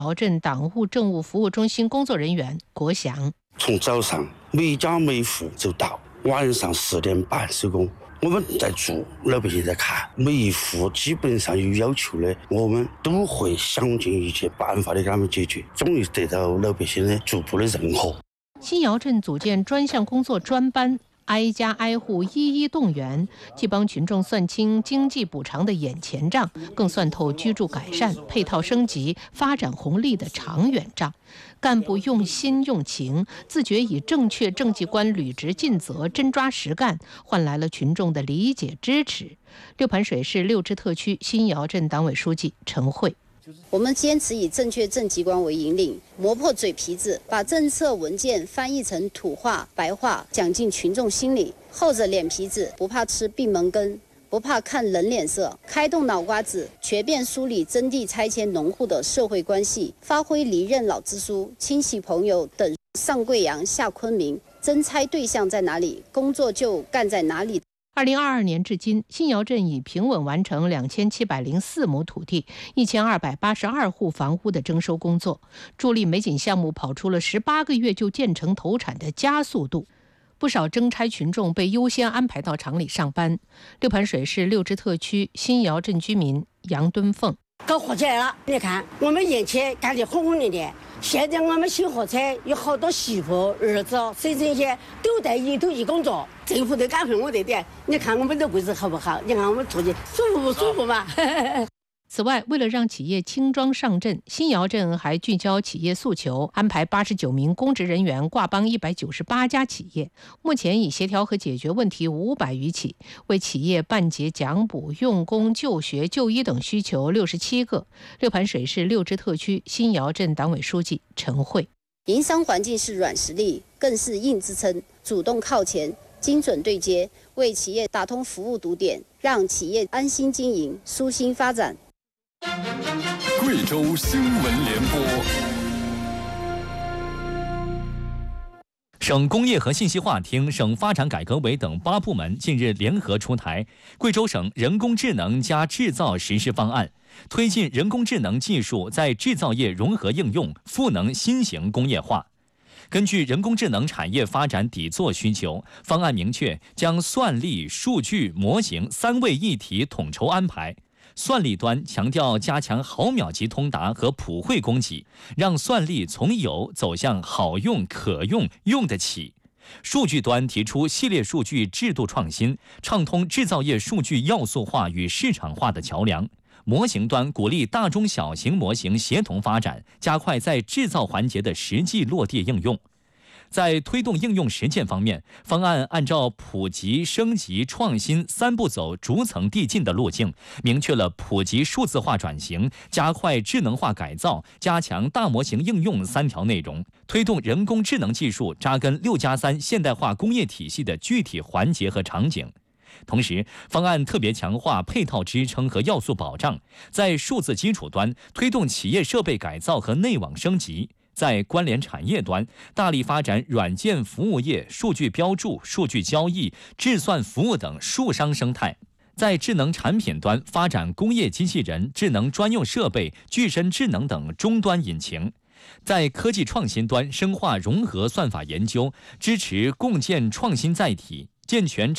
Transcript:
姚镇党务政务服务中心工作人员郭翔。 从早上每家每户就到，晚上10点半收工。我们在做，老百姓在看，每一户基本上有要求的，我们都会想尽一切办法的给他们解决，终于得到老百姓的逐步的认可。 新窑镇组建专项工作专班，挨家挨户一一动员，既帮群众算清经济补偿的眼前账，更算透居住改善、配套升级、发展红利的长远账。干部用心用情，自觉以正确政绩观履职尽责、真抓实干，换来了群众的理解支持。六盘水市六支特区新窑镇党委书记陈慧。 我们坚持以正确政绩观为引领，磨破嘴皮子，把政策文件翻译成土话白话，讲进群众心里。厚着脸皮子，不怕吃闭门羹，不怕看人脸色，开动脑瓜子，全面梳理征地拆迁农户的社会关系，发挥离任老支书、亲戚朋友等上贵阳下昆明，征拆对象在哪里，工作就干在哪里。 2022年至今，新窑镇已平稳完成2704亩土地、1282户房屋的征收工作，助力美景项目跑出了18个月就建成投产的加速度。不少征拆群众被优先安排到厂里上班。六盘水市六支特区新窑镇居民杨敦凤： 搞火起来了，你看我们以前干得轰轰烈烈，现在我们新火车有好多媳妇儿子婶婶些都在一头一工作，政府都感佩我这点。你看我们的位置好不好？你看我们出去舒服不舒服嘛？ 此外，为了让企业轻装上阵，新窑镇还聚焦企业诉求，安排89名公职人员挂帮198家企业，目前已协调和解决问题500余起，为企业办结奖补、用工、就学、就医等需求67个。六盘水市六支特区新窑镇党委书记陈慧： 营商环境是软实力，更是硬支撑，主动靠前，精准对接，为企业打通服务堵点，让企业安心经营、舒心发展。 贵州新闻联播。省工业和信息化厅、省发展改革委等8部门近日联合出台贵州省人工智能加制造实施方案，推进人工智能技术在制造业融合应用，赋能新型工业化。根据人工智能产业发展底座需求，方案明确将算力、数据、模型3位一体统筹安排。算力端强调加强毫秒级通达和普惠供给，让算力从有走向好用、可用、用得起。数据端提出系列数据制度创新，畅通制造业数据要素化与市场化的桥梁。模型端鼓励大中小型模型协同发展，加快在制造环节的实际落地应用。在推动应用实践方面，方案按照普及、升级、创新3步走逐层递进的路径，明确了普及数字化转型、加快智能化改造、加强大模型应用3条内容，推动人工智能技术扎根6+3现代化工业体系的具体环节和场景。同时，方案特别强化配套支撑和要素保障，在数字基础端推动企业设备改造和内网升级。在关联产业端，大力发展软件服务业、数据标注、数据交易、智算服务等数商生态；在智能产品端，发展工业机器人、智能专用设备、具身智能等终端引擎；在科技创新端，深化融合算法研究，支持共建创新载体，健全